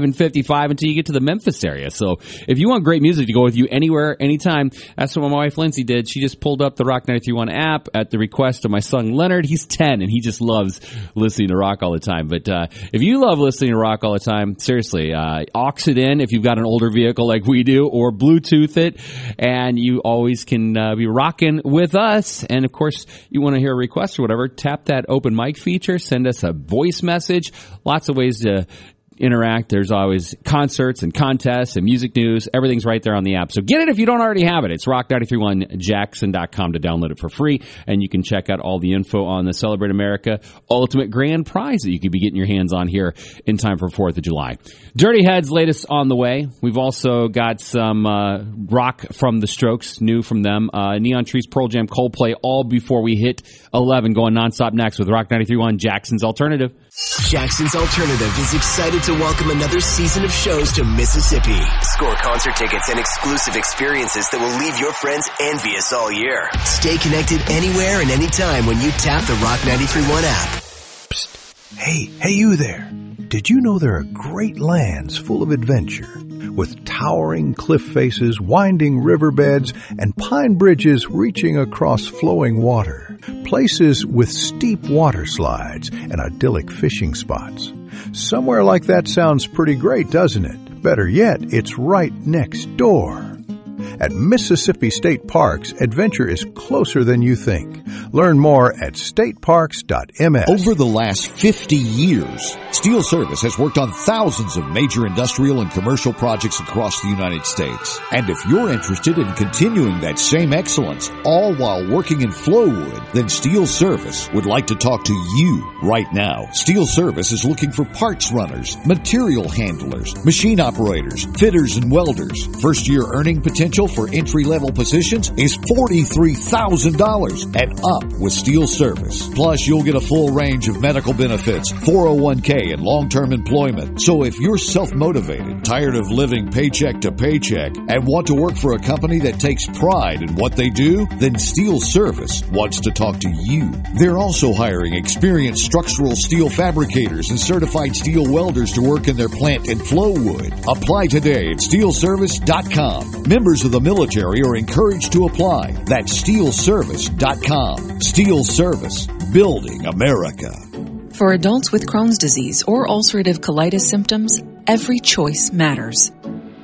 55 until you get to the Memphis area. So if you want great music to go with you anywhere, anytime, that's what my wife Lindsay did. She just pulled up the Rock 93.1 app at the request of my son Leonard. He's 10 and he just loves listening to rock all the time. But if you love listening to rock all the time, seriously, aux it in if you've got an older vehicle like we do, or Bluetooth it, and you always can be rocking with us. And of course, you want to hear a request or whatever, tap that open mic feature, send us a voice message. Lots of ways to interact. There's always concerts and contests and music news. Everything's right there on the app. So get it if you don't already have it. It's rock931jackson.com to download it for free. And you can check out all the info on the Celebrate America Ultimate Grand Prize that you could be getting your hands on here in time for 4th of July. Dirty Heads latest on the way. We've also got some rock from the Strokes, new from them. Neon Trees, Pearl Jam, Coldplay, all before we hit 11, going nonstop next with Rock 93.1 Jackson's Alternative. Jackson's Alternative is excited to welcome another season of shows to Mississippi. Score concert tickets and exclusive experiences that will leave your friends envious all year. Stay connected anywhere and anytime when you tap the Rock 93.1 app. Psst. Hey you there. Did you know there are great lands full of adventure? With towering cliff faces, winding riverbeds, and pine bridges reaching across flowing water. Places with steep water slides and idyllic fishing spots. Somewhere like that sounds pretty great, doesn't it? Better yet, it's right next door. At Mississippi State Parks, adventure is closer than you think. Learn more at stateparks.ms. Over the last 50 years, Steel Service has worked on thousands of major industrial and commercial projects across the United States. And if you're interested in continuing that same excellence, all while working in Flowwood, then Steel Service would like to talk to you right now. Steel Service is looking for parts runners, material handlers, machine operators, fitters, and welders. First-year earning potential for entry-level positions is $43,000 and up with Steel Service. Plus, you'll get a full range of medical benefits, 401k, and long-term employment. So if you're self-motivated, tired of living paycheck to paycheck, and want to work for a company that takes pride in what they do, then Steel Service wants to talk to you. They're also hiring experienced structural steel fabricators and certified steel welders to work in their plant in Flowwood. Apply today at steelservice.com. Members of the military are encouraged to apply. That's steelservice.com. Steel Service, building America. For adults with Crohn's disease or ulcerative colitis symptoms, every choice matters.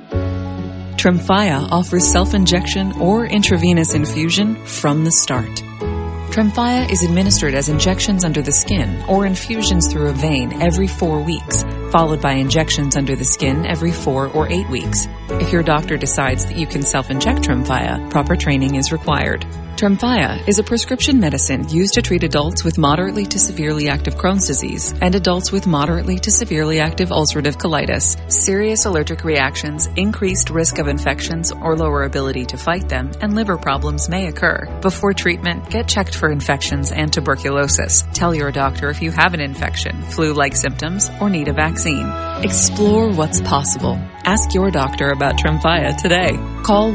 Tremfya offers self-injection or intravenous infusion from the start. Tremfya is administered as injections under the skin or infusions through a vein every 4 weeks, followed by injections under the skin every 4 or 8 weeks. If your doctor decides that you can self-inject Tremfya, proper training is required. Tremfya is a prescription medicine used to treat adults with moderately to severely active Crohn's disease and adults with moderately to severely active ulcerative colitis. Serious allergic reactions, increased risk of infections or lower ability to fight them, and liver problems may occur. Before treatment, get checked for infections and tuberculosis. Tell your doctor if you have an infection, flu-like symptoms, or need a vaccine. Explore what's possible. Ask your doctor about Tremfya today. Call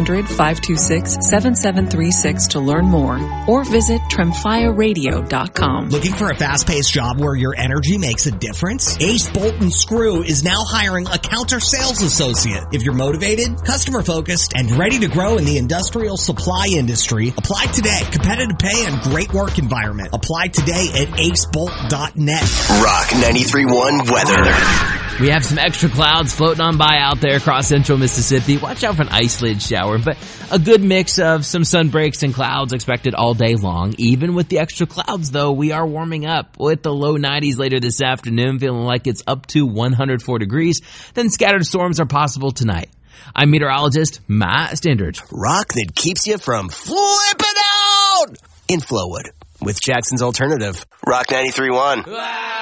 1-800-526-7736 to learn more or visit TremfyaRadio.com. Looking for a fast-paced job where your energy makes a difference? Ace Bolt and Screw is now hiring a counter sales associate. If you're motivated, customer-focused, and ready to grow in the industrial supply industry, apply today. Competitive pay and great work environment. Apply today at acebolt.net. Rock 93.1 weather. We have some extra clouds floating on by out there across central Mississippi. Watch out for an isolated shower, but a good mix of some sun breaks and clouds expected all day long. Even with the extra clouds, though, we are warming up with the low 90s later this afternoon, feeling like it's up to 104 degrees. Then scattered storms are possible tonight. I'm meteorologist Matt Standard. Rock that keeps you from flipping out in Flowwood with Jackson's Alternative. Rock 93.1.